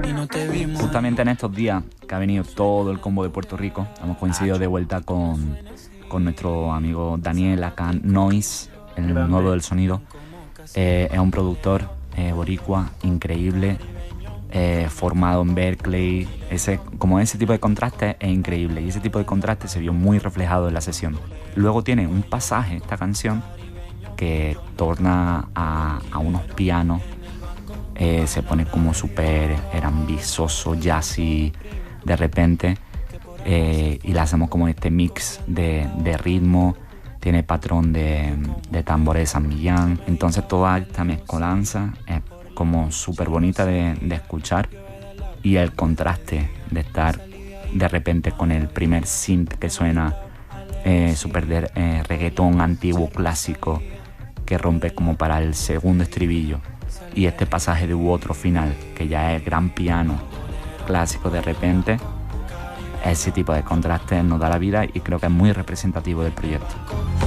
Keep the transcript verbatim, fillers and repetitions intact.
Justamente en estos días que ha venido todo el combo de Puerto Rico, hemos coincidido de vuelta con, con nuestro amigo Daniel, acá Noise, el nuevo del sonido. Eh, es un productor eh, boricua increíble, eh, formado en Berkeley. Ese, como ese tipo de contraste es increíble, y ese tipo de contraste se vio muy reflejado en la sesión. Luego tiene un pasaje, esta canción, que torna a, a unos pianos. Eh, se pone como súper ambicioso, jazzy de repente, eh, y le hacemos como este mix de, de ritmo. Tiene patrón de, de tambores de San Millán. Entonces toda esta mezcolanza es como súper bonita de, de escuchar, y el contraste de estar de repente con el primer synth que suena eh, súper de eh, reggaetón antiguo clásico, que rompe como para el segundo estribillo, y este pasaje de u otro final que ya es gran piano clásico de repente. Ese tipo de contraste nos da la vida y creo que es muy representativo del proyecto.